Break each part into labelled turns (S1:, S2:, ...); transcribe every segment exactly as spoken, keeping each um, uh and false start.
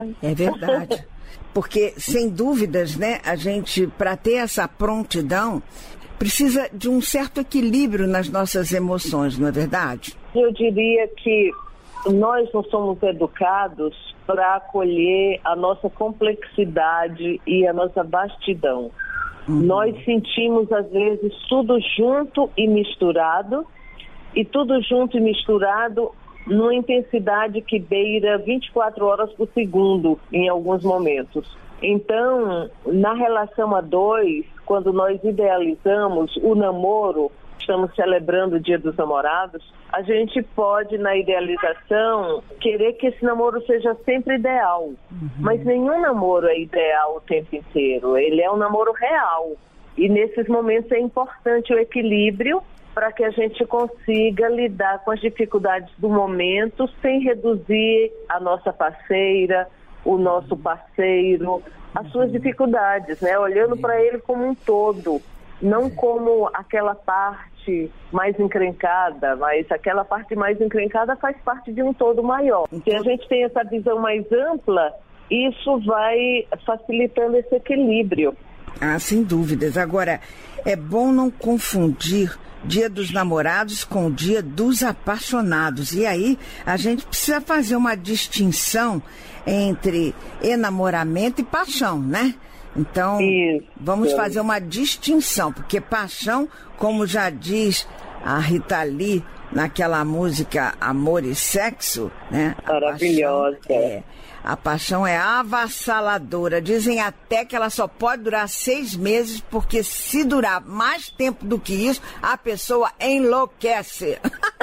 S1: É verdade. Porque, sem dúvidas, né, a gente, para ter essa prontidão, precisa de um certo equilíbrio nas nossas emoções, não é verdade?
S2: Eu diria que nós não somos educados para acolher a nossa complexidade e a nossa vastidão. Uhum. Nós sentimos, às vezes, tudo junto e misturado, e tudo junto e misturado numa intensidade que beira vinte e quatro horas por segundo, em alguns momentos. Então, na relação a dois, quando nós idealizamos o namoro, estamos celebrando o Dia dos Namorados, a gente pode, na idealização, querer que esse namoro seja sempre ideal. Uhum. Mas nenhum namoro é ideal o tempo inteiro. Ele é um namoro real. E nesses momentos é importante o equilíbrio para que a gente consiga lidar com as dificuldades do momento sem reduzir a nossa parceira, o nosso parceiro, as suas dificuldades, né? Olhando para ele como um todo, não como aquela parte mais encrencada, mas aquela parte mais encrencada faz parte de um todo maior. Se a gente tem essa visão mais ampla, isso vai facilitando esse equilíbrio.
S1: Ah, sem dúvidas. Agora, é bom não confundir Dia dos Namorados com o Dia dos Apaixonados. E aí, a gente precisa fazer uma distinção entre enamoramento e paixão, né? Então, Isso. vamos fazer uma distinção, porque paixão, como já diz a Rita Lee naquela música Amor e Sexo, né?
S2: Maravilhosa.
S1: A paixão é, a paixão é avassaladora. Dizem até que ela só pode durar seis meses, porque se durar mais tempo do que isso, a pessoa enlouquece.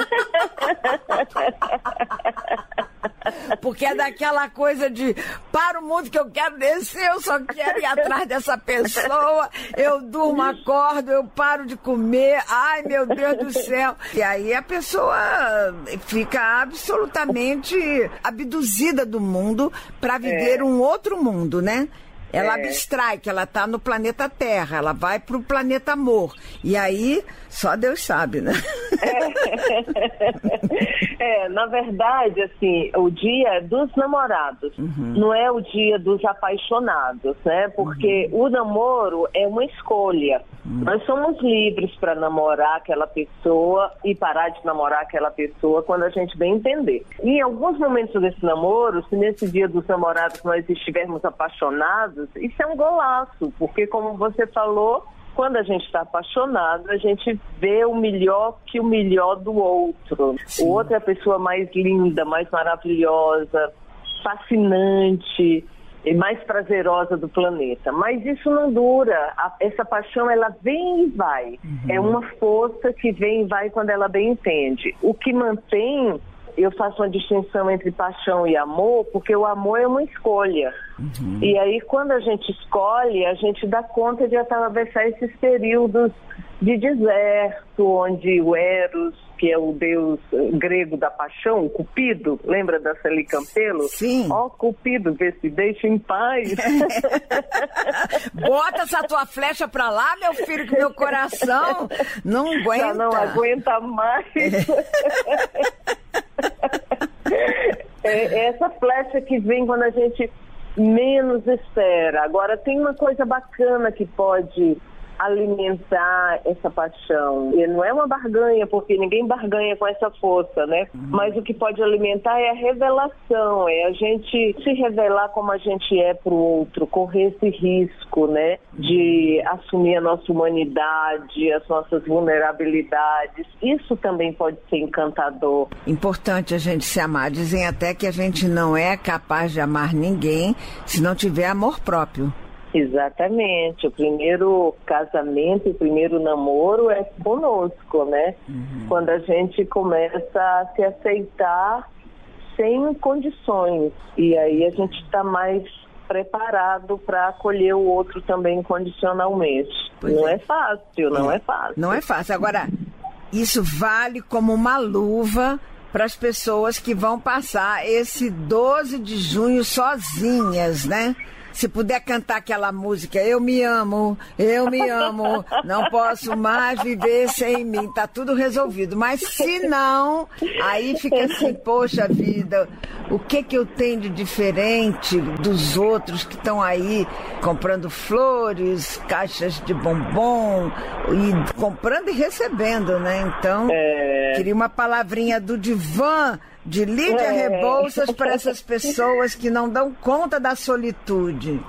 S1: Porque é daquela coisa de para o mundo que eu quero descer, eu só quero ir atrás dessa pessoa, eu durmo, acordo, eu paro de comer, ai meu Deus do céu. E aí a pessoa fica absolutamente abduzida do mundo para viver é. um outro mundo, né? Ela é. abstrai que ela está no planeta Terra, ela vai para o planeta Amor. E aí, só Deus sabe, né?
S2: É, é, na verdade, assim, o dia é dos namorados, uhum. não é o dia dos apaixonados, né? Porque uhum. o namoro é uma escolha. Uhum. Nós somos livres para namorar aquela pessoa e parar de namorar aquela pessoa quando a gente bem entender. E em alguns momentos desse namoro, se nesse dia dos namorados nós estivermos apaixonados, isso é um golaço, porque como você falou, quando a gente está apaixonado, a gente vê o melhor que o melhor do outro. Sim. O outro é a pessoa mais linda, mais maravilhosa, fascinante e mais prazerosa do planeta. Mas isso não dura. A, essa paixão, ela vem e vai. Uhum. É uma força que vem e vai quando ela bem entende. O que mantém... Eu faço uma distinção entre paixão e amor, porque o amor é uma escolha. Uhum. E aí, quando a gente escolhe, a gente dá conta de atravessar esses períodos de deserto, onde o Eros, que é o deus grego da paixão, o Cupido, lembra da Celi Campelo?
S1: Sim.
S2: Ó, oh, Cupido, vê se deixa em paz.
S1: Bota essa tua flecha pra lá, meu filho, que meu coração não aguenta.
S2: Já não aguenta mais. É essa flecha que vem quando a gente menos espera. Agora, tem uma coisa bacana que pode alimentar essa paixão. E não é uma barganha, porque ninguém barganha com essa força, né? Uhum. Mas o que pode alimentar é a revelação, é a gente se revelar como a gente é pro outro, correr esse risco, né? De assumir a nossa humanidade, as nossas vulnerabilidades. Isso também pode ser encantador.
S1: Importante a gente se amar. Dizem até que a gente não é capaz de amar ninguém se não tiver amor próprio.
S2: Exatamente, o primeiro casamento, o primeiro namoro é conosco, né? Uhum. Quando a gente começa a se aceitar sem condições, e aí a gente está mais preparado para acolher o outro também incondicionalmente. Pois não é. é fácil, não é. é fácil.
S1: Não é fácil. Agora, isso vale como uma luva para as pessoas que vão passar esse doze de junho sozinhas, né? Se puder cantar aquela música, eu me amo, eu me amo, não posso mais viver sem mim, tá tudo resolvido. Mas se não, aí fica assim, poxa vida, o que que eu tenho de diferente dos outros que estão aí comprando flores, caixas de bombom, e comprando e recebendo, né? Então, é... queria uma palavrinha do Divã, de Lídia é. Rebouças, para essas pessoas que não dão conta da solitude.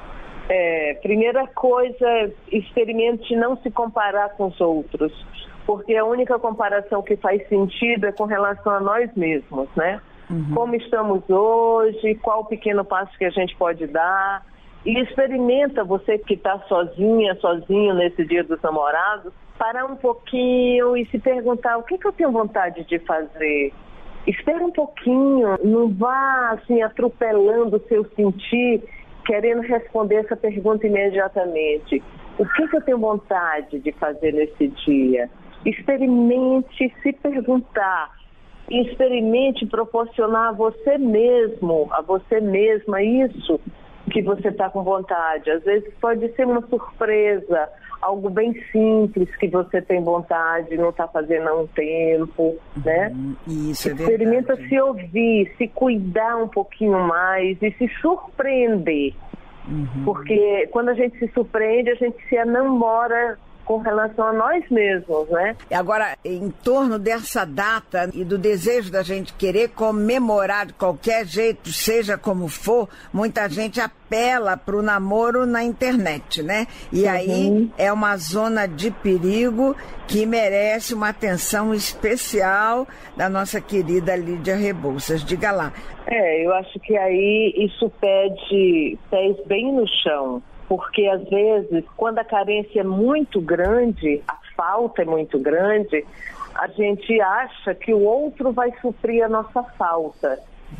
S2: É, primeira coisa, experimente não se comparar com os outros, porque a única comparação que faz sentido é com relação a nós mesmos, né? Uhum. Como estamos hoje, qual o pequeno passo que a gente pode dar, e experimenta, você que está sozinha, sozinho nesse Dia dos Namorados, parar um pouquinho e se perguntar o que, que eu tenho vontade de fazer. Espera um pouquinho, não vá assim atropelando o seu sentir, querendo responder essa pergunta imediatamente. O que, que eu tenho vontade de fazer nesse dia? Experimente se perguntar, experimente proporcionar a você mesmo, a você mesma isso que você está com vontade. Às vezes pode ser uma surpresa, algo bem simples que você tem vontade, não está fazendo há um tempo, né?
S1: Isso é verdade.
S2: Experimenta se ouvir, se cuidar um pouquinho mais e se surpreender. Uhum. Porque quando a gente se surpreende, a gente se enamora com relação a nós mesmos, né?
S1: Agora, em torno dessa data e do desejo da gente querer comemorar de qualquer jeito, seja como for, muita gente apela para o namoro na internet, né? E uhum. aí é uma zona de perigo que merece uma atenção especial da nossa querida Lídia Rebouças. Diga lá.
S2: É, eu acho que aí isso pede pés bem no chão. Porque, às vezes, quando a carência é muito grande, a falta é muito grande, a gente acha que o outro vai suprir a nossa falta.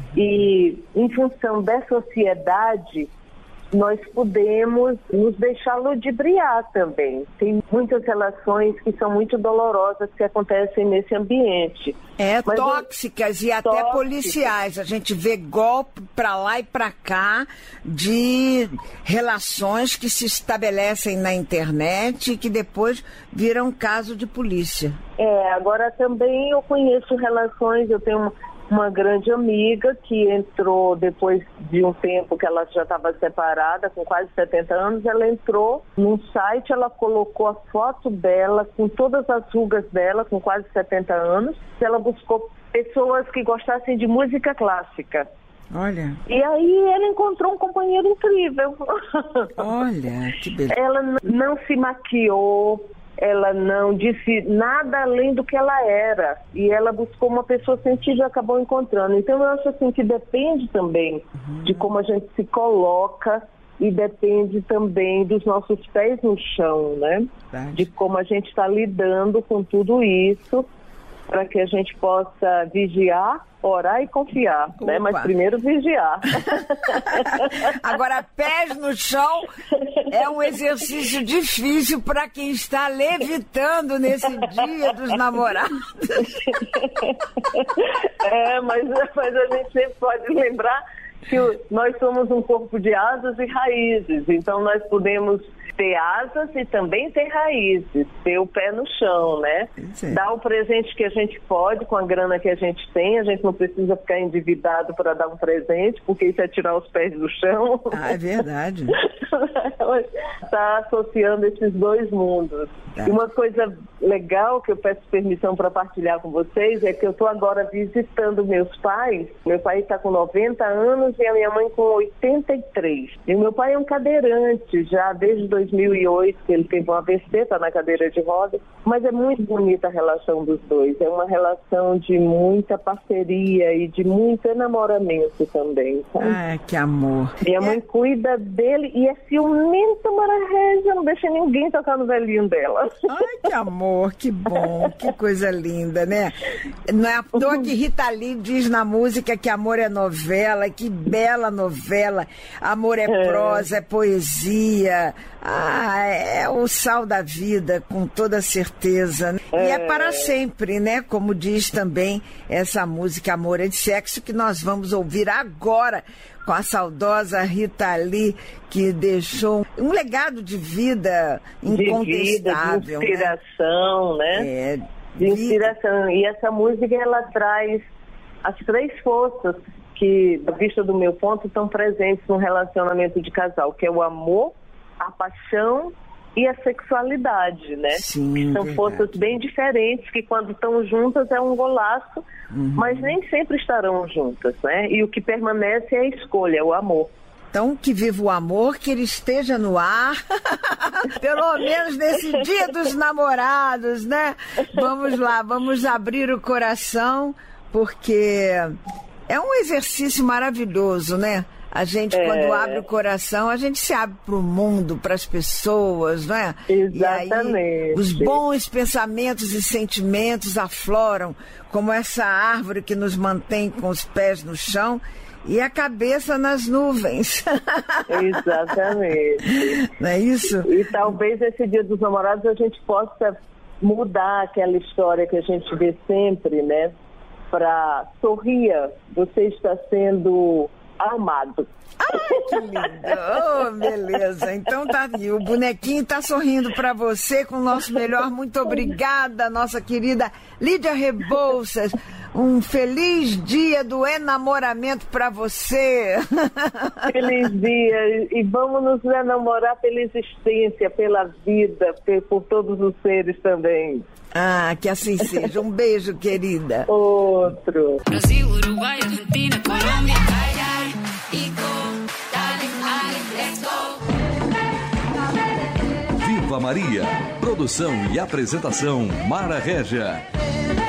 S2: E, em função dessa ansiedade, nós podemos nos deixar ludibriar também. Tem muitas relações que são muito dolorosas que acontecem nesse ambiente.
S1: É,
S2: Mas
S1: tóxicas eu... e até
S2: tóxicas.
S1: policiais. A gente vê golpe para lá e para cá de relações que se estabelecem na internet e que depois viram caso de polícia.
S2: É, agora também eu conheço relações, eu tenho uma... uma grande amiga que entrou depois de um tempo que ela já estava separada, com quase setenta anos, ela entrou num site, ela colocou a foto dela com todas as rugas dela, com quase setenta anos, ela buscou pessoas que gostassem de música clássica.
S1: Olha.
S2: E aí ela encontrou um companheiro incrível.
S1: Olha, que beleza.
S2: Ela não se maquiou, ela não disse nada além do que ela era. E ela buscou uma pessoa sensível e acabou encontrando. Então eu acho assim que depende também uhum. de como a gente se coloca e depende também dos nossos pés no chão, né? Verdade. De como a gente está lidando com tudo isso para que a gente possa vigiar, orar e confiar, né? Mas primeiro vigiar.
S1: Agora, pés no chão é um exercício difícil para quem está levitando nesse Dia dos Namorados.
S2: É, mas, mas a gente sempre pode lembrar que nós somos um corpo de asas e raízes, então nós podemos ter asas e também ter raízes, ter o pé no chão, né? Sim. Dar o presente que a gente pode com a grana que a gente tem, a gente não precisa ficar endividado para dar um presente, porque isso é tirar os pés do chão.
S1: Ah, é verdade.
S2: Está associando esses dois mundos. É. E uma coisa legal que eu peço permissão para partilhar com vocês é que eu estou agora visitando meus pais. Meu pai está com noventa anos e a minha mãe com oitenta e três. E meu pai é um cadeirante já desde dois mil e oito, que ele teve um A V C, está na cadeira de rodas. Mas é muito bonita a relação dos dois. É uma relação de muita parceria e de muito enamoramento também. Sabe?
S1: Ah, que amor.
S2: Minha mãe é... cuida dele e é ciumenta, Mara Régia, não deixa ninguém tocar no velhinho dela.
S1: Ai, que amor, que bom, que coisa linda, né? Não é à toa que Rita Lee diz na música que amor é novela, que bela novela. Amor é prosa, é poesia. Ah, é o sal da vida, com toda certeza. É. E é para sempre, né? Como diz também essa música Amor é de Sexo, que nós vamos ouvir agora, com a saudosa Rita Lee, que deixou um legado de vida incontestável.
S2: De vida, de inspiração, né? né?
S1: É,
S2: de inspiração. E essa música, ela traz as três forças que, da vista do meu ponto, estão presentes no relacionamento de casal, que é o amor, a paixão e a sexualidade, né?
S1: Sim,
S2: são
S1: verdade.
S2: Forças bem diferentes, que quando estão juntas é um golaço, uhum. mas nem sempre estarão juntas, né? E o que permanece é a escolha, é o amor.
S1: Então, que viva o amor, que ele esteja no ar, pelo menos nesse dia dos namorados, né? Vamos lá, vamos abrir o coração, porque é um exercício maravilhoso, né? A gente, é... quando abre o coração, a gente se abre para o mundo, para as pessoas, não é?
S2: Exatamente.
S1: E aí, os bons pensamentos e sentimentos afloram, como essa árvore que nos mantém com os pés no chão e a cabeça nas nuvens.
S2: Exatamente.
S1: Não é isso?
S2: E talvez nesse Dia dos Namorados a gente possa mudar aquela história que a gente vê sempre, né? Para sorria, você está sendo amado.
S1: Ai, que lindo! Oh, beleza. Então tá aí, o bonequinho tá sorrindo para você com o nosso melhor. Muito obrigada, nossa querida Lídia Rebouças. Um feliz dia do enamoramento para você.
S2: Feliz dia. E vamos nos enamorar pela existência, pela vida, por todos os seres também.
S1: Ah, que assim seja. Um beijo, querida.
S2: Outro.
S3: Brasil, Uruguai, Argentina, Colômbia. Ai, ai, Ico, dale, dale, let's go.
S4: Viva Maria. Produção e apresentação Mara Régia.